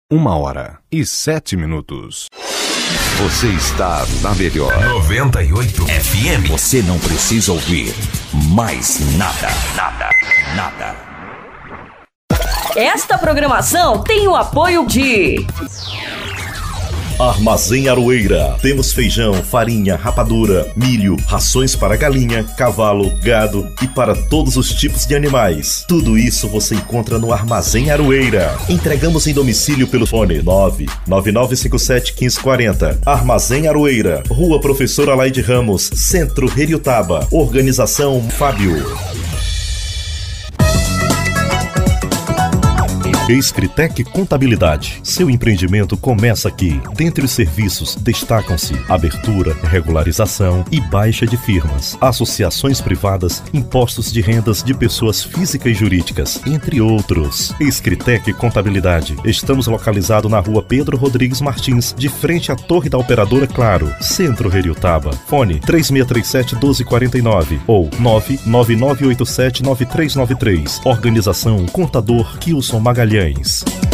1h07. Você está na melhor 98 FM. Você não precisa ouvir mais nada. Esta programação tem o apoio de Armazém Aroeira. Temos feijão, farinha, rapadura, milho, rações para galinha, cavalo, gado e para todos os tipos de animais. Tudo isso você encontra no Armazém Aroeira. Entregamos em domicílio pelo fone 999571540. Armazém Aroeira, Rua Professor Alaide Ramos, Centro Heriotaba. Organização Fábio. Escritec Contabilidade. Seu empreendimento começa aqui. Dentre os serviços, destacam-se abertura, regularização e baixa de firmas, associações privadas, impostos de rendas de pessoas físicas e jurídicas, entre outros. Escritec Contabilidade. Estamos localizados na rua Pedro Rodrigues Martins, de frente à Torre da Operadora Claro, Centro Heriotaba. Fone 3637-1249 ou 99987-9393. Organização Contador Kilson Magalhães.